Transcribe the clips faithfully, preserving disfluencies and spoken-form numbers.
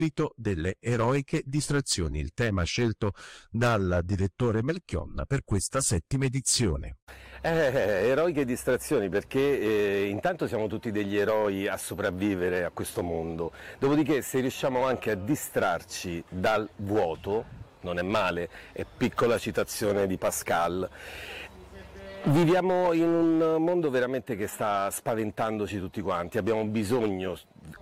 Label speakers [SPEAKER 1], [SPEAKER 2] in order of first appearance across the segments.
[SPEAKER 1] delle eroiche distrazioni, il tema scelto dal direttore Melchionna per questa settima edizione.
[SPEAKER 2] Eh, eroiche distrazioni, perché eh, intanto siamo tutti degli eroi a sopravvivere a questo mondo, dopodiché se riusciamo anche a distrarci dal vuoto, non è male, è piccola citazione di Pascal. Viviamo in un mondo veramente che sta spaventandoci tutti quanti, abbiamo bisogno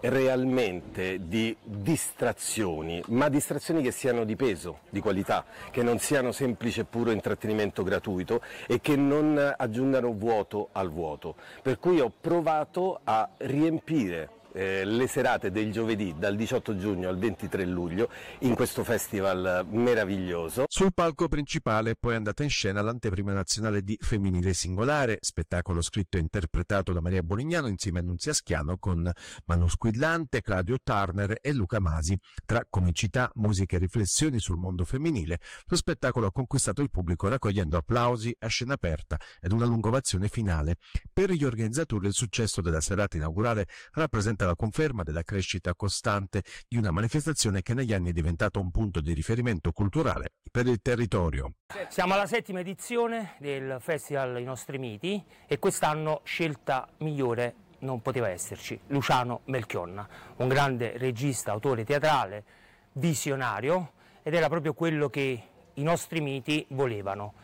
[SPEAKER 2] realmente di distrazioni, ma distrazioni che siano di peso, di qualità, che non siano semplice e puro intrattenimento gratuito e che non aggiungano vuoto al vuoto. Per cui ho provato a riempire Eh, le serate del giovedì dal diciotto giugno al ventitré luglio in questo festival meraviglioso.
[SPEAKER 1] Sul palco principale poi è andata in scena l'anteprima nazionale di Femminile Singolare, spettacolo scritto e interpretato da Maria Bolignano insieme a Nunzia Schiano con Manu Squillante, Claudio Turner e Luca Masi. Tra comicità, musica e riflessioni sul mondo femminile, lo spettacolo ha conquistato il pubblico raccogliendo applausi a scena aperta ed una lunga ovazione finale. Per gli organizzatori il successo della serata inaugurale rappresenta la conferma della crescita costante di una manifestazione che negli anni è diventata un punto di riferimento culturale per il territorio.
[SPEAKER 3] Siamo alla settima edizione del Festival I Nostri Miti e quest'anno scelta migliore non poteva esserci. Luciano Melchionna, un grande regista, autore teatrale, visionario, ed era proprio quello che i nostri miti volevano.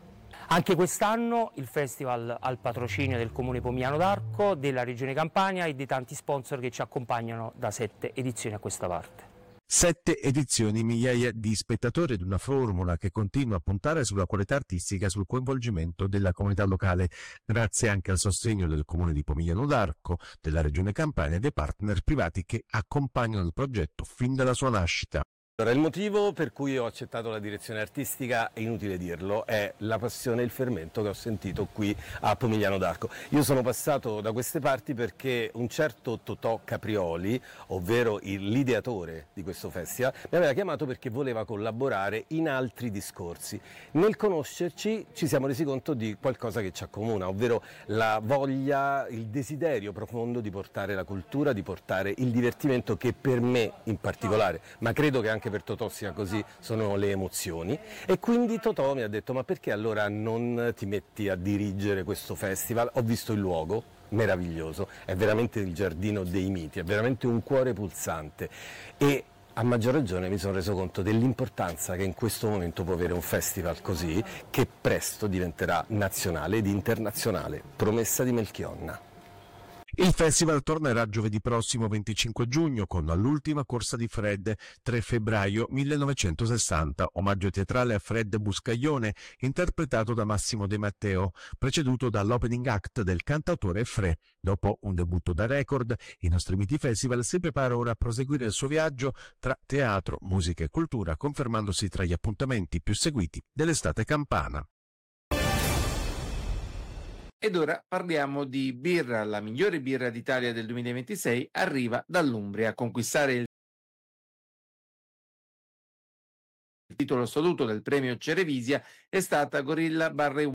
[SPEAKER 3] Anche quest'anno il festival ha il patrocinio del Comune Pomigliano d'Arco, della Regione Campania e di tanti sponsor che ci accompagnano da sette edizioni a questa parte.
[SPEAKER 1] Sette edizioni, migliaia di spettatori ed una formula che continua a puntare sulla qualità artistica e sul coinvolgimento della comunità locale, grazie anche al sostegno del Comune di Pomigliano d'Arco, della Regione Campania e dei partner privati che accompagnano il progetto fin dalla sua nascita.
[SPEAKER 2] Allora, il motivo per cui ho accettato la direzione artistica, è inutile dirlo, è la passione e il fermento che ho sentito qui a Pomigliano d'Arco. Io sono passato da queste parti perché un certo Totò Caprioli, ovvero il- l'ideatore di questo festival, mi aveva chiamato perché voleva collaborare in altri discorsi. Nel conoscerci ci siamo resi conto di qualcosa che ci accomuna, ovvero la voglia, il desiderio profondo di portare la cultura, di portare il divertimento, che per me in particolare, ma credo che anche per Totò sia così, sono le emozioni. E quindi Totò mi ha detto: ma perché allora non ti metti a dirigere questo festival? Ho visto il luogo, meraviglioso, è veramente il giardino dei miti, è veramente un cuore pulsante, e a maggior ragione mi sono reso conto dell'importanza che in questo momento può avere un festival così, che presto diventerà nazionale ed internazionale. Promessa di Melchionna.
[SPEAKER 1] Il festival tornerà giovedì prossimo venticinque giugno con l'ultima corsa di Fred, tre febbraio millenovecentosessanta, omaggio teatrale a Fred Buscaglione, interpretato da Massimo De Matteo, preceduto dall'opening act del cantautore Frè. Dopo un debutto da record, i nostri Miti Festival si prepara ora a proseguire il suo viaggio tra teatro, musica e cultura, confermandosi tra gli appuntamenti più seguiti dell'estate campana.
[SPEAKER 4] Ed ora parliamo di birra. La migliore birra d'Italia del duemilaventisei arriva dall'Umbria. A conquistare il titolo assoluto del premio Cerevisia è stata Gorilla Barley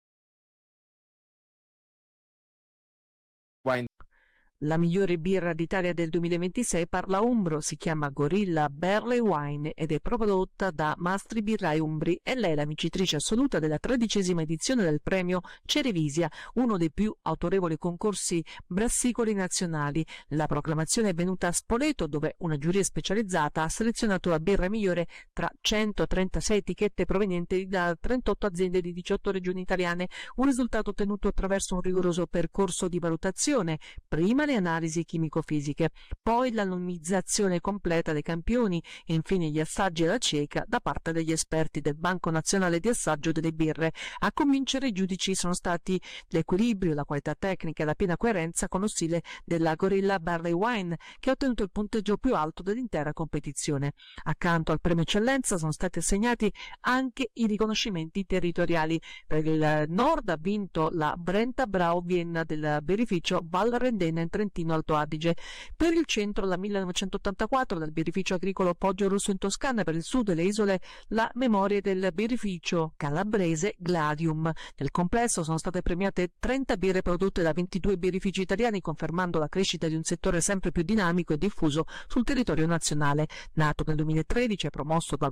[SPEAKER 4] Wine.
[SPEAKER 5] La migliore birra d'Italia del duemilaventisei parla umbro, si chiama Gorilla Barley Wine ed è prodotta da Mastri Birrai Umbri e lei è la vincitrice assoluta della tredicesima edizione del premio Cerevisia, uno dei più autorevoli concorsi brassicoli nazionali. La proclamazione è venuta a Spoleto, dove una giuria specializzata ha selezionato la birra migliore tra centotrentasei etichette provenienti da trentotto aziende di diciotto regioni italiane, un risultato ottenuto attraverso un rigoroso percorso di valutazione, prima le analisi chimico-fisiche, poi l'anonimizzazione completa dei campioni e infine gli assaggi alla cieca da parte degli esperti del Banco Nazionale di Assaggio delle Birre. A convincere i giudici sono stati l'equilibrio, la qualità tecnica e la piena coerenza con lo stile della Gorilla Barley Wine, che ha ottenuto il punteggio più alto dell'intera competizione. Accanto al premio eccellenza sono stati assegnati anche i riconoscimenti territoriali. Per il Nord ha vinto la Brenta Brau Vienna del birrificio Val Rendena in Trentino Trentino Alto Adige. Per il centro la millenovecentottantaquattro dal birrificio agricolo Poggio Rosso in Toscana, per il sud e le isole la memoria del birrificio calabrese Gladium. Nel complesso sono state premiate trenta birre prodotte da ventidue birrifici italiani, confermando la crescita di un settore sempre più dinamico e diffuso sul territorio nazionale. Nato nel duemilatredici e promosso dal